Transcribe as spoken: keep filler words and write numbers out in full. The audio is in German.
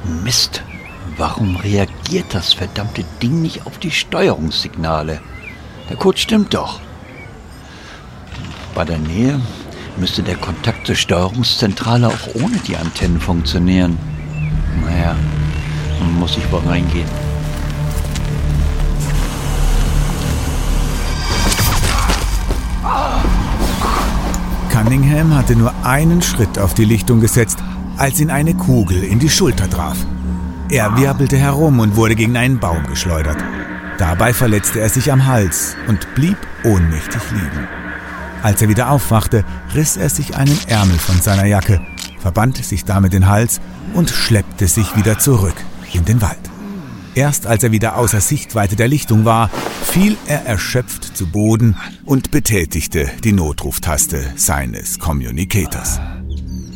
Mist, warum reagiert das verdammte Ding nicht auf die Steuerungssignale? Der Code stimmt doch. Bei der Nähe müsste der Kontakt zur Steuerungszentrale auch ohne die Antennen funktionieren. Naja, dann muss ich wohl reingehen. Cunningham hatte nur einen Schritt auf die Lichtung gesetzt, als ihn eine Kugel in die Schulter traf. Er wirbelte herum und wurde gegen einen Baum geschleudert. Dabei verletzte er sich am Hals und blieb ohnmächtig liegen. Als er wieder aufwachte, riss er sich einen Ärmel von seiner Jacke, verband sich damit den Hals und schleppte sich wieder zurück in den Wald. Erst als er wieder außer Sichtweite der Lichtung war, fiel er erschöpft zu Boden und betätigte die Notruftaste seines Communicators.